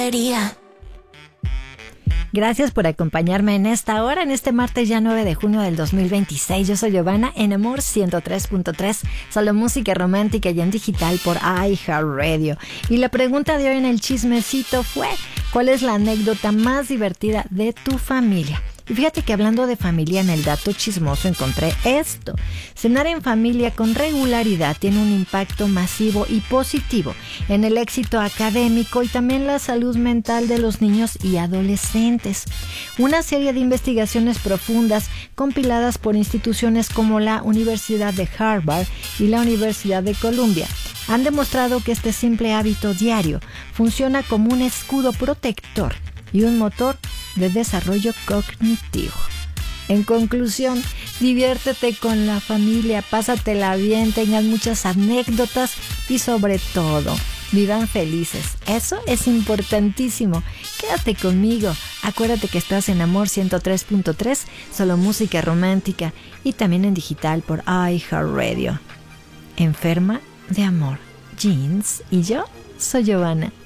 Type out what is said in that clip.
sería. Gracias por acompañarme en esta hora, en este martes ya 9 de junio del 2026. Yo soy Giovanna en Amor 103.3, solo música romántica y en digital por iHeartRadio. Y la pregunta de hoy en el chismecito fue, ¿cuál es la anécdota más divertida de tu familia? Y fíjate que hablando de familia, en el dato chismoso encontré esto. Cenar en familia con regularidad tiene un impacto masivo y positivo en el éxito académico y también la salud mental de los niños y adolescentes. Una serie de investigaciones profundas compiladas por instituciones como la Universidad de Harvard y la Universidad de Columbia han demostrado que este simple hábito diario funciona como un escudo protector y un motor de desarrollo cognitivo. En conclusión, diviértete con la familia, pásatela bien, tengan muchas anécdotas y sobre todo, vivan felices. Eso es importantísimo. Quédate conmigo. Acuérdate que estás en Amor 103.3, solo música romántica y también en digital por iHeartRadio. Enferma de amor. Jeans y yo soy Giovanna.